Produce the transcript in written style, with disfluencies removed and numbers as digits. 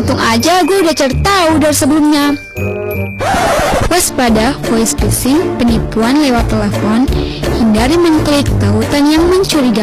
Untung aja gue udah cari tahu dari sebelumnya. Waspada voice phishing, penipuan lewat telepon. Hindari mengklik tautan yang mencurigakan.